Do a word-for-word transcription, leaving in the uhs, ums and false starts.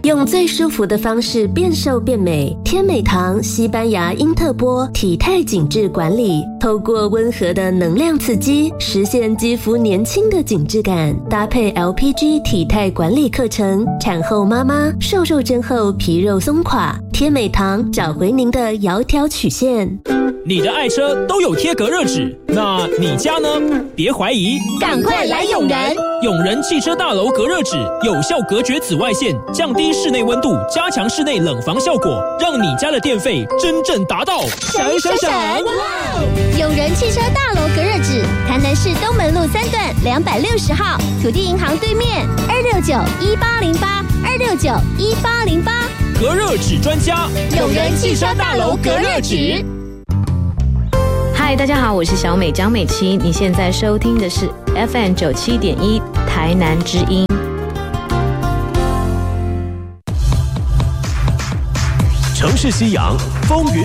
用最舒服的方式变瘦变美。天美堂西班牙因特波体态紧致管理，透过温和的能量刺激，实现肌肤年轻的紧致感。搭配 L P G 体态管理课程，产后妈妈瘦肉针后皮肉松垮，天美堂找回您的窈窕曲线。 你的爱车都有贴隔热纸，那你家呢？别怀疑， 赶快来永仁！ 永仁汽车大楼隔热纸有效隔绝紫外线，降低室内温度，加强室内冷防效果，让你家的电费真正达到闪闪闪！哇！永仁汽车大楼隔热纸，台南市东门路三段两百六十号，土地银行对面，二六九一八零八二六九一八零八。 隔热纸专家， 永仁汽车大楼隔热纸。 嗨，大家好，我是小美江美琪，你现在收听的是 F M 九七点一台南之音。 城市夕阳，风云